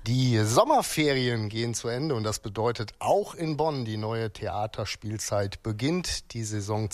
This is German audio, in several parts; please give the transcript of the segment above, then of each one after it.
Die Sommerferien gehen zu Ende und das bedeutet auch in Bonn die neue Theaterspielzeit beginnt, die Saison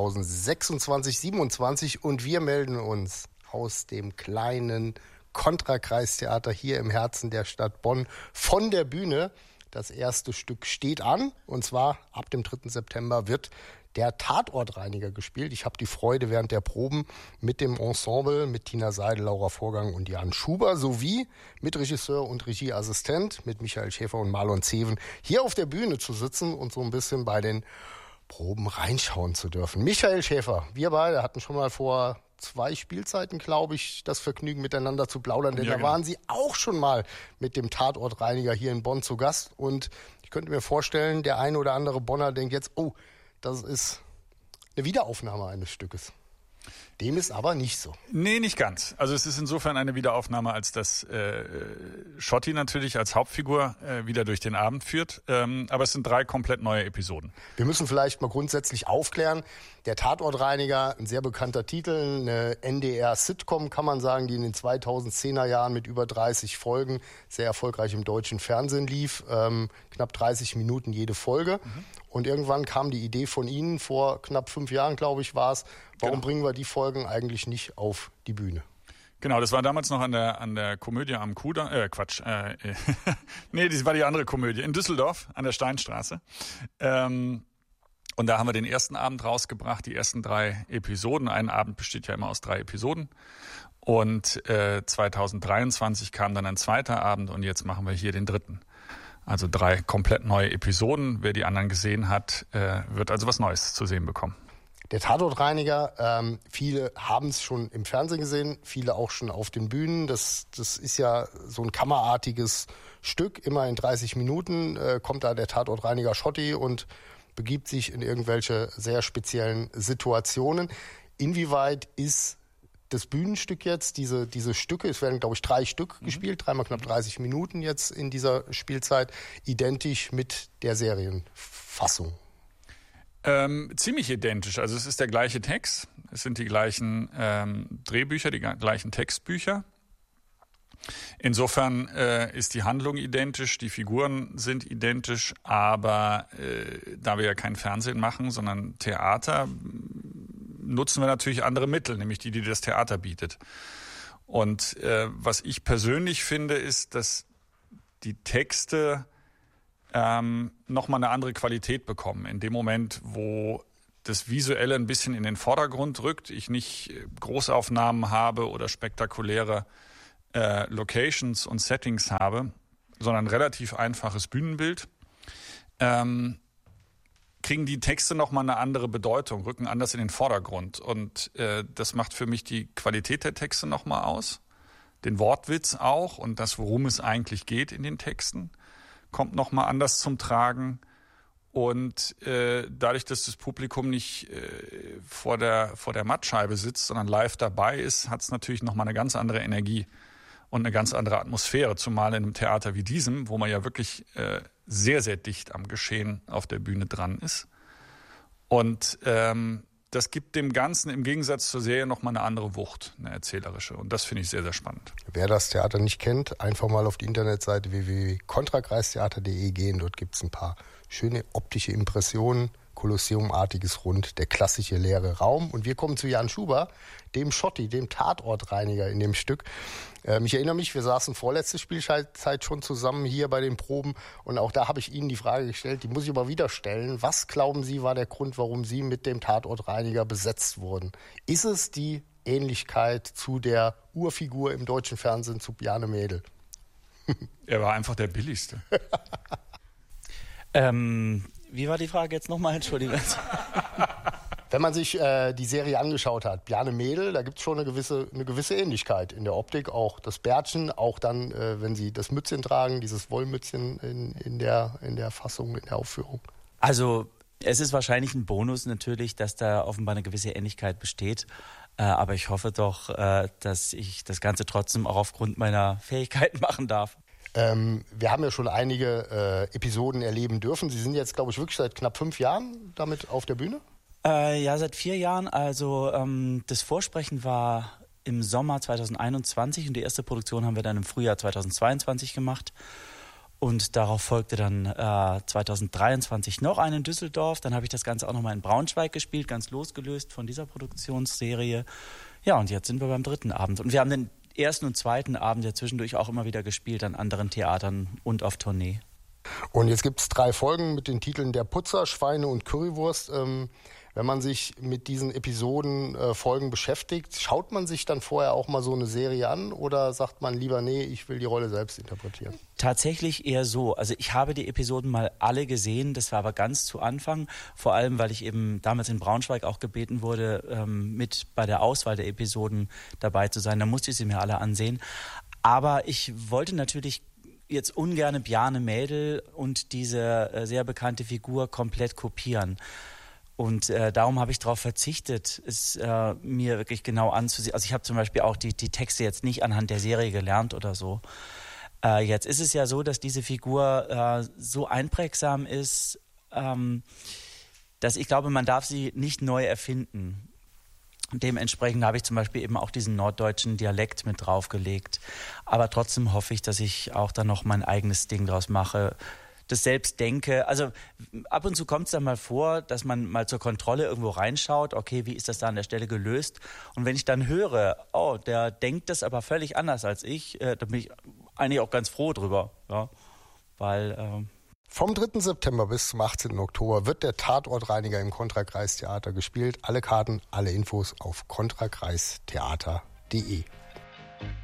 2026/27 und wir melden uns aus dem kleinen Kontrakreistheater hier im Herzen der Stadt Bonn von der Bühne. Das erste Stück steht an und zwar ab dem 3. September wird der Tatortreiniger gespielt. Ich habe die Freude während der Proben mit dem Ensemble, mit Tina Seidel, Laura Vorgang und Jan Schuber sowie mit Regisseur und Regieassistent, mit Michael Schäfer und Marlon Zeven, hier auf der Bühne zu sitzen und so ein bisschen bei den Proben reinschauen zu dürfen. Michael Schäfer, wir beide hatten schon mal vor 2 Spielzeiten, glaube ich, das Vergnügen miteinander zu plaudern, denn da waren Sie auch schon mal mit dem Tatortreiniger hier in Bonn zu Gast und ich könnte mir vorstellen, der eine oder andere Bonner denkt jetzt, oh, das ist eine Wiederaufnahme eines Stückes. Dem ist aber nicht so. Nee, nicht ganz. Also es ist insofern eine Wiederaufnahme, als dass Schotti natürlich als Hauptfigur wieder durch den Abend führt. Aber es sind 3 komplett neue Episoden. Wir müssen vielleicht mal grundsätzlich aufklären. Der Tatortreiniger, ein sehr bekannter Titel, eine NDR-Sitcom, kann man sagen, die in den 2010er Jahren mit über 30 Folgen sehr erfolgreich im deutschen Fernsehen lief. Knapp 30 Minuten jede Folge. Und irgendwann kam die Idee von Ihnen, vor knapp 5 Jahren, glaube ich, war es, warum bringen wir die Folgen eigentlich nicht auf die Bühne? Genau, das war damals noch an der Komödie am Kudamm, nee, das war die andere Komödie, in Düsseldorf, an der Steinstraße. Und da haben wir den ersten Abend rausgebracht, die ersten 3 Episoden. Ein Abend besteht ja immer aus 3 Episoden. Und 2023 kam dann ein zweiter Abend und jetzt machen wir hier den 3. Also 3 komplett neue Episoden. Wer die anderen gesehen hat, wird also was Neues zu sehen bekommen. Der Tatortreiniger, viele haben es schon im Fernsehen gesehen, viele auch schon auf den Bühnen. Das ist ja so ein kammerartiges Stück. Immer in 30 Minuten kommt da der Tatortreiniger Schotti und begibt sich in irgendwelche sehr speziellen Situationen. Inwieweit ist das Bühnenstück jetzt, diese Stücke, es werden, glaube ich, 3 Stück gespielt, 3 mal knapp 30 Minuten jetzt in dieser Spielzeit, identisch mit der Serienfassung? Ziemlich identisch. Also es ist der gleiche Text, es sind die gleichen Drehbücher, die gleichen Textbücher. Insofern ist die Handlung identisch, die Figuren sind identisch, aber da wir ja kein Fernsehen machen, sondern Theater, nutzen wir natürlich andere Mittel, nämlich die das Theater bietet. Und was ich persönlich finde, ist, dass die Texte nochmal eine andere Qualität bekommen. In dem Moment, wo das Visuelle ein bisschen in den Vordergrund rückt, ich nicht Großaufnahmen habe oder spektakuläre Locations und Settings habe, sondern ein relativ einfaches Bühnenbild, kriegen die Texte nochmal eine andere Bedeutung, rücken anders in den Vordergrund. Und das macht für mich die Qualität der Texte nochmal aus, den Wortwitz auch und das, worum es eigentlich geht in den Texten, kommt nochmal anders zum Tragen. Und dadurch, dass das Publikum nicht vor der Mattscheibe sitzt, sondern live dabei ist, hat es natürlich nochmal eine ganz andere Energie und eine ganz andere Atmosphäre, zumal in einem Theater wie diesem, wo man ja wirklich sehr, sehr dicht am Geschehen auf der Bühne dran ist. Und das gibt dem Ganzen im Gegensatz zur Serie nochmal eine andere Wucht, eine erzählerische. Und das finde ich sehr, sehr spannend. Wer das Theater nicht kennt, einfach mal auf die Internetseite www.kontrakreistheater.de gehen. Dort gibt es ein paar schöne optische Impressionen, Kolosseumartiges Rund, der klassische leere Raum. Und wir kommen zu Jan Schuber, dem Schotti, dem Tatortreiniger in dem Stück. Ich erinnere mich, wir saßen vorletzte Spielzeit schon zusammen hier bei den Proben und auch da habe ich Ihnen die Frage gestellt, die muss ich aber wieder stellen. Was glauben Sie war der Grund, warum Sie mit dem Tatortreiniger besetzt wurden? Ist es die Ähnlichkeit zu der Urfigur im deutschen Fernsehen, zu Bjarne Mädel? Er war einfach der billigste. Wie war die Frage jetzt nochmal? Entschuldigung. Wenn man sich die Serie angeschaut hat, Bjarne Mädel, da gibt es schon eine gewisse Ähnlichkeit in der Optik. Auch das Bärtchen, auch dann, wenn sie das Mützchen tragen, dieses Wollmützchen in der Fassung, in der Aufführung. Also es ist wahrscheinlich ein Bonus natürlich, dass da offenbar eine gewisse Ähnlichkeit besteht. Aber ich hoffe doch, dass ich das Ganze trotzdem auch aufgrund meiner Fähigkeiten machen darf. Wir haben ja schon einige Episoden erleben dürfen. Sie sind jetzt, glaube ich, wirklich seit knapp 5 Jahren damit auf der Bühne? Ja, seit 4 Jahren. Also das Vorsprechen war im Sommer 2021 und die erste Produktion haben wir dann im Frühjahr 2022 gemacht. Und darauf folgte dann 2023 noch eine in Düsseldorf. Dann habe ich das Ganze auch nochmal in Braunschweig gespielt, ganz losgelöst von dieser Produktionsserie. Ja, und jetzt sind wir beim 3. Abend. Und wir haben den 1. und 2. Abend ja zwischendurch auch immer wieder gespielt an anderen Theatern und auf Tournee. Und jetzt gibt es 3 Folgen mit den Titeln Der Putzer, Schweine und Currywurst. Wenn man sich mit diesen Episodenfolgen beschäftigt, schaut man sich dann vorher auch mal so eine Serie an oder sagt man lieber, nee, ich will die Rolle selbst interpretieren? Tatsächlich eher so. Also ich habe die Episoden mal alle gesehen, das war aber ganz zu Anfang, vor allem, weil ich eben damals in Braunschweig auch gebeten wurde, mit bei der Auswahl der Episoden dabei zu sein. Da musste ich sie mir alle ansehen. Aber ich wollte natürlich jetzt ungerne Bjarne Mädel und diese sehr bekannte Figur komplett kopieren. Und darum habe ich darauf verzichtet, es mir wirklich genau anzusehen. Also ich habe zum Beispiel auch die Texte jetzt nicht anhand der Serie gelernt oder so. Jetzt ist es ja so, dass diese Figur so einprägsam ist, dass ich glaube, man darf sie nicht neu erfinden. Dementsprechend habe ich zum Beispiel eben auch diesen norddeutschen Dialekt mit draufgelegt. Aber trotzdem hoffe ich, dass ich auch dann noch mein eigenes Ding draus mache, das selbst denke. Also ab und zu kommt es dann mal vor, dass man mal zur Kontrolle irgendwo reinschaut, okay, wie ist das da an der Stelle gelöst? Und wenn ich dann höre, oh, der denkt das aber völlig anders als ich, da bin ich eigentlich auch ganz froh drüber. Ja? Weil vom 3. September bis zum 18. Oktober wird der Tatortreiniger im Kontrakreistheater gespielt. Alle Karten, alle Infos auf kontrakreistheater.de.